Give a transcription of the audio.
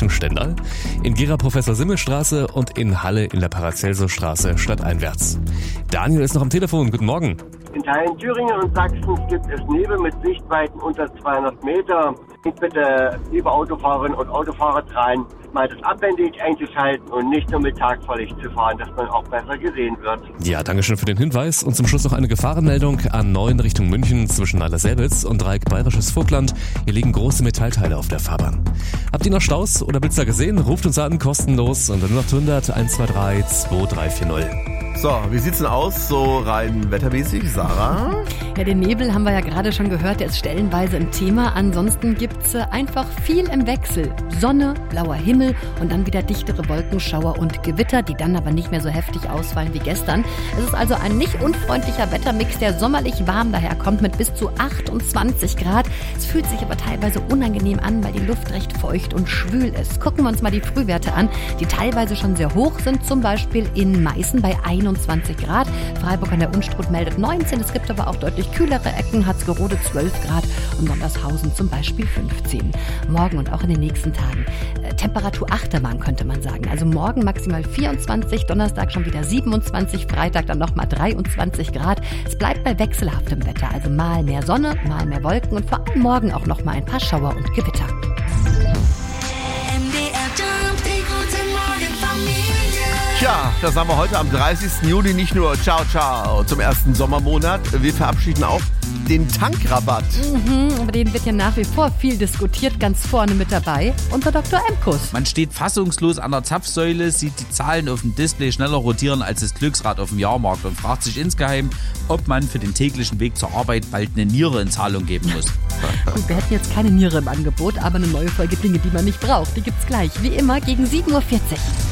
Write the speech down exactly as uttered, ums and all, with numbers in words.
Richtung Stendal, in Gera Professor-Simmel-Straße und in Halle in der Paracelsus-Straße stadteinwärts. Daniel ist noch am Telefon. Guten Morgen. In Teilen Thüringen und Sachsens gibt es Nebel mit Sichtweiten unter zweihundert Meter. Bitte, liebe Autofahrerinnen und Autofahrer, dran, mal das Abblendlicht einzuschalten und nicht nur mit Tagvorlicht zu fahren, dass man auch besser gesehen wird. Ja, danke schön für den Hinweis. Und zum Schluss noch eine Gefahrenmeldung A neun Richtung München zwischen Weiler-Selbitz und Dreieck Bayerisches Vogtland. Hier liegen große Metallteile auf der Fahrbahn. Habt ihr noch Staus oder Blitzer gesehen? Ruft uns an, kostenlos unter null acht hundert eins zwei drei zwei drei vier null. So, wie sieht's denn aus, so rein wettermäßig, Sarah? Ja, den Nebel haben wir ja gerade schon gehört, der ist stellenweise ein Thema. Ansonsten gibt's einfach viel im Wechsel. Sonne, blauer Himmel und dann wieder dichtere Wolkenschauer und Gewitter, die dann aber nicht mehr so heftig ausfallen wie gestern. Es ist also ein nicht unfreundlicher Wettermix, der sommerlich warm daherkommt mit bis zu achtundzwanzig Grad. Es fühlt sich aber teilweise unangenehm an, weil die Luft recht feucht und schwül ist. Gucken wir uns mal die Frühwerte an, die teilweise schon sehr hoch sind, zum Beispiel in Meißen bei einundzwanzig Grad. Freiburg an der Unstrut meldet neunzehn, es gibt aber auch deutlich kühlere Ecken, Harzgerode zwölf Grad und Sondershausen zum Beispiel fünfzehn. Morgen und auch in den nächsten Tagen äh, Temperatur Achterbahn könnte man sagen. Also morgen maximal vierundzwanzig, Donnerstag schon wieder siebenundzwanzig, Freitag dann nochmal dreiundzwanzig Grad. Es bleibt bei wechselhaftem Wetter, also mal mehr Sonne, mal mehr Wolken und vor allem morgen auch nochmal ein paar Schauer und Gewitter. Tja, das haben wir heute am dreißigsten Juli nicht nur Ciao Ciao zum ersten Sommermonat. Wir verabschieden auch den Tankrabatt. Mhm, über den wird ja nach wie vor viel diskutiert, ganz vorne mit dabei unser Doktor Emkus. Man steht fassungslos an der Zapfsäule, sieht die Zahlen auf dem Display schneller rotieren als das Glücksrad auf dem Jahrmarkt und fragt sich insgeheim, ob man für den täglichen Weg zur Arbeit bald eine Niere in Zahlung geben muss. Gut, wir hätten jetzt keine Niere im Angebot, aber eine neue Folge Dinge, die man nicht braucht, die gibt's gleich, wie immer, gegen sieben Uhr vierzig.